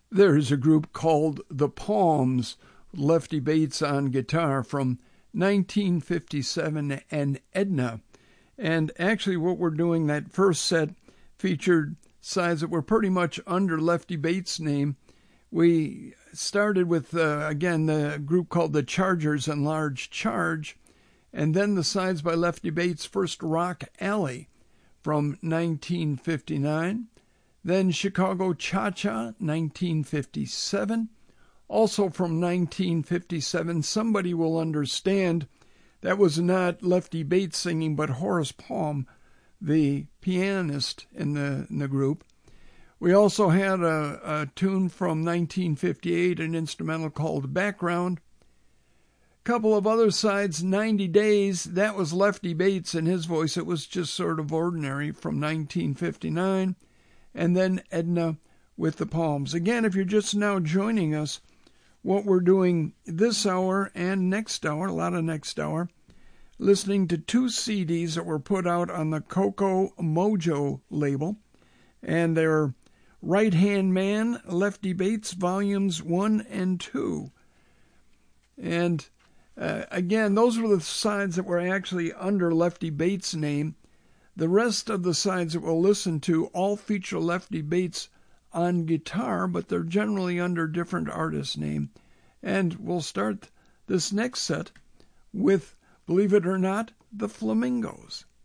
There's a group called The Palms, Lefty Bates on guitar from 1957, and Edna. And actually what we're doing, that first set featured sides that were pretty much under Lefty Bates' name. We started with, again, the group called The Chargers and Large Charge, and then the sides by Lefty Bates' first Rock Alley from 1959. Then Chicago Cha-Cha, 1957. Also from 1957, Somebody Will Understand. That was not Lefty Bates singing, but Horace Palm, the pianist in the group. We also had a tune from 1958, an instrumental called Background. A couple of other sides, 90 Days, that was Lefty Bates in his voice. It was just sort of ordinary from 1959. And then Edna with the Palms. Again, if you're just now joining us, what we're doing this hour and next hour, a lot of next hour, listening to two CDs that were put out on the Coco Mojo label, and they're Right Hand Man, Lefty Bates, Volumes 1 and 2. And again, those were the sides that were actually under Lefty Bates' name. The rest of the sides that we'll listen to all feature Lefty Bates on guitar, but they're generally under different artist name. And we'll start this next set with, believe it or not, the Flamingos.